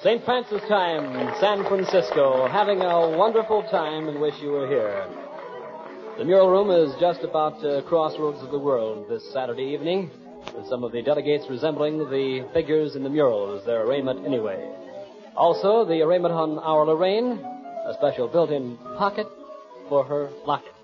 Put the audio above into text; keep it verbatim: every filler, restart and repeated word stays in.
Saint Francis time, San Francisco. Having a wonderful time and wish you were here. The Mural Room is just about the crossroads of the world this Saturday evening, with some of the delegates resembling the figures in the murals, their arraignment anyway. Also, the arraignment on our Lorraine, a special built-in pocket for her locket.